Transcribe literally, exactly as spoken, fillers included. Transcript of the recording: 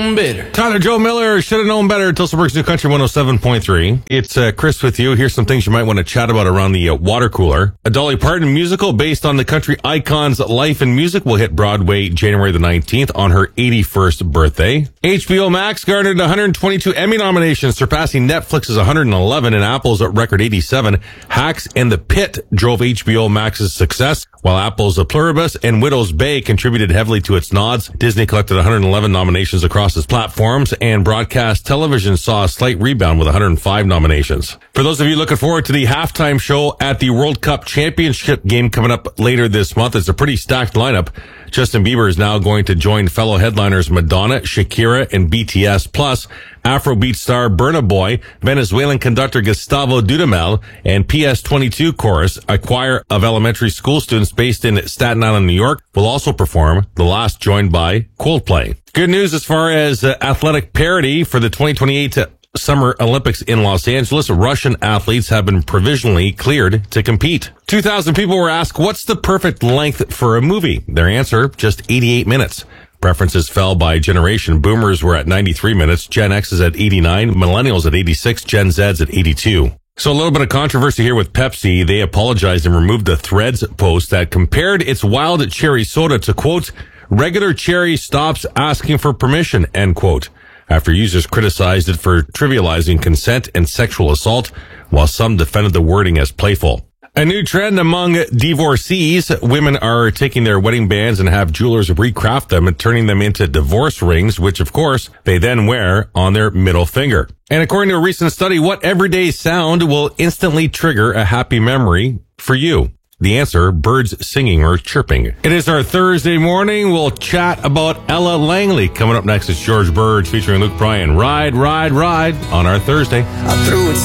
known better. Tyler Joe Miller should have known better. Tilsonburg's New Country one oh seven point three. It's uh, Chris with you. Here's some things you might want to chat about around the uh, water cooler. A Dolly Parton musical based on the country icon's life and music will hit Broadway January the nineteenth on her eighty-first birthday. H B O Max garnered one hundred twenty-two Emmy nominations, surpassing Netflix's one hundred eleven and Apple's record eighty-seven. Hacks and The Pit drove H B O Max's success, while Apple's Pluribus and Widow's Bay contributed heavily to its nods. Disney collected one hundred eleven nominations across its platforms, and broadcast television saw a slight rebound with one hundred five nominations. For those of you looking forward to the halftime show at the World Cup Championship game coming up later this month, it's a pretty stacked lineup. Justin Bieber is now going to join fellow headliners Madonna, Shakira, and B T S, plus Afrobeat star Burna Boy, Venezuelan conductor Gustavo Dudamel, and P S twenty-two Chorus, a choir of elementary school students based in Staten Island, New York, will also perform, the last joined by Coldplay. Good news as far as uh, athletic parity for the twenty twenty-eight Summer Olympics in Los Angeles. Russian athletes have been provisionally cleared to compete. two thousand people were asked, what's the perfect length for a movie? Their answer, just eighty-eight minutes. Preferences fell by generation. Boomers were at ninety-three minutes, Gen X is at eighty-nine, Millennials at eighty-six, Gen Z's at eighty-two. So a little bit of controversy here with Pepsi. They apologized and removed a Threads post that compared its wild cherry soda to, quote, regular cherry stops asking for permission, end quote, after users criticized it for trivializing consent and sexual assault, while some defended the wording as playful. A new trend among divorcees. Women are taking their wedding bands and have jewelers recraft them and turning them into divorce rings, which, of course, they then wear on their middle finger. And according to a recent study, what everyday sound will instantly trigger a happy memory for you? The answer, birds singing or chirping. It is our Thursday morning. We'll chat about Ella Langley. Coming up next is George Bird featuring Luke Bryan. Ride, ride, ride on our Thursday. I threw it